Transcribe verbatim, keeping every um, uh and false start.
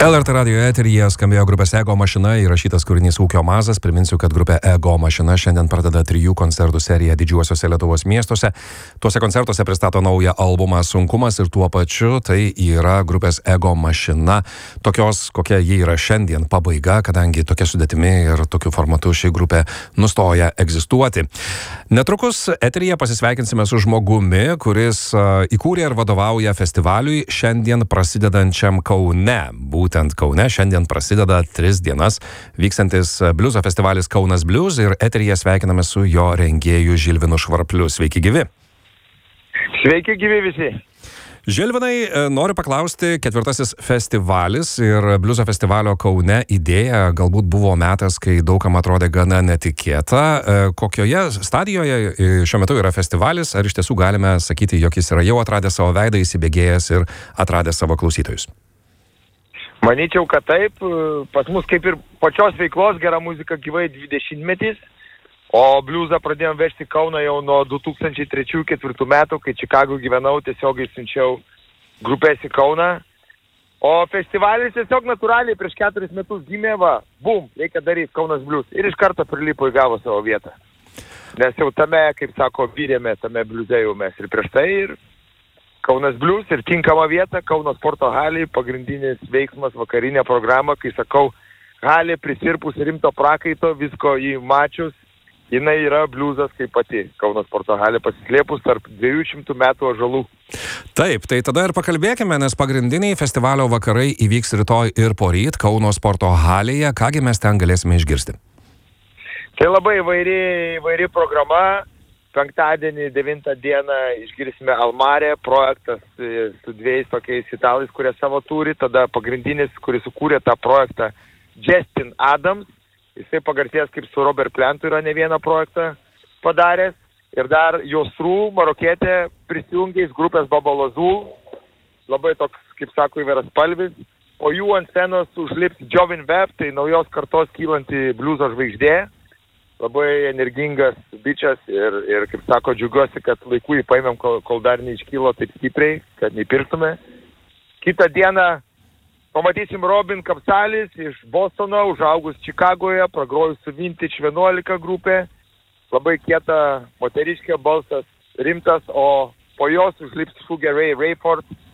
L R T radijo eteryje skambėjo grupės Ego mašina, įrašytas kūrinys Ūkio mazas. Priminsiu, kad grupė Ego mašina šiandien pradeda trijų koncertų seriją didžiuosiuose Lietuvos miestuose. Tuose koncertuose pristato naują albumą Sunkumas ir tuo pačiu tai yra grupės Ego mašina. Tokios, kokia ji yra šiandien, pabaiga, kadangi tokia sudėtimi ir tokiu formatu ši grupė nustoja egzistuoti. Netrukus eteryje pasisveikinsime su žmogumi, kuris uh, įkūrė ir vadovauja festivaliui šiandien prasidedančiam Kaune. Būtent Kaune šiandien prasideda tris dienas vykstantis bliuzo festivalis Kaunas Blues ir eteryje sveikiname su jo rengėju Žilvinu Švarpliu. Sveiki gyvi. Sveiki gyvi visi. Žilvinai, noriu paklausti, ketvirtasis festivalis ir bliuzo festivalio Kaune idėja galbūt buvo metas, kai daugam atrodė gana netikėta. Kokioje stadijoje šiuo metu yra festivalis? Ar iš tiesų galime sakyti, jog jis yra jau atradęs savo veidą, įsibėgėjęs ir atradęs savo klausytojus? Manyčiau, kad taip. Pas mus kaip ir pačios veiklos gera muzika gyvai dvidešimtmetis, o bliuzą pradėjom vežti Kauną jau nuo du tūkstančiai trečių ketvirtų metų, kai Čikagoj gyvenau, tiesiog siunčiau grupės į Kauną. O festivalis tiesiog natūraliai prieš keturis metus gimė, va, bum, reikia daryti Kaunas Blues. Ir iš karto prilipo į gavo savo vietą. Nes jau tame, kaip sako, vyrėme, tame bliuze jau mes ir prieš tai ir Kaunas Blues ir tinkama vieta, Kauno sporto halė, pagrindinis veiksmas, vakarinė programa, kai sakau, halė prisirpus rimto prakaito, visko jį mačius, jinai yra bliuzas kaip pati. Kauno sporto halė pasislėpus tarp dviejų šimtų metų ąžuolų. Taip, tai tada ir pakalbėkime, nes pagrindiniai festivalio vakarai įvyks rytoj ir poryt Kauno sporto halėje. Kągi mes ten galėsime išgirsti? Tai labai įvairi, įvairi programa. Penktadienį, devintą dieną išgirsime Almarė, projektas su dviejais tokiais italais, kurie savo turi. Tada pagrindinis, kuris sukūrė tą projektą, Justin Adams. Jisai pagarsėjęs kaip su Robert Plantu yra ne vieną projektą padaręs. Ir dar Josrų, marokietė, prisijungiais grupės Bubble Azul. Labai toks, kaip sako, įvairias spalvis. Po jų ant scenos užlips Jovin Webb, tai naujos kartos kylanti bliuzo žvaigždė. Labai energingas bičias ir, ir, kaip sako, džiugiuosi, kad laiku jį paėmėm, kol, kol dar neiškylo taip stipriai, kad neįpirktume. Kitą dieną pamatysim Robin Kapsalis iš Bostono, užaugus Čikagoje, pragrojus su Vintage vienuolika grupė. Labai kieta moteriškė, balsas rimtas, o po jos užlips Sugar Ray Rayford,